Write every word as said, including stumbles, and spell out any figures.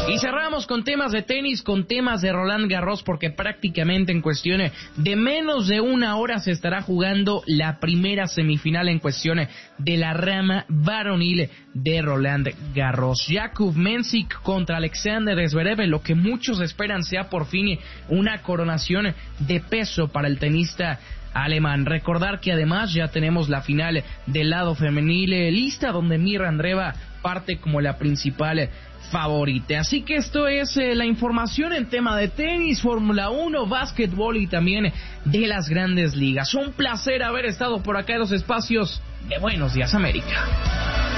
Y cerramos con temas de tenis, con temas de Roland Garros, porque prácticamente en cuestión de menos de una hora se estará jugando la primera semifinal en cuestión de la rama varonil de Roland Garros. Jakub Mensik contra Alexander Zverev, lo que muchos esperan sea por fin una coronación de peso para el tenista alemán. Recordar que además ya tenemos la final del lado femenil lista, donde Mirra Andreeva parte como la principal favorita. Así que esto es eh, la información en tema de tenis, Fórmula uno, básquetbol y también de las grandes ligas. Un placer haber estado por acá en los espacios de Buenos Días América.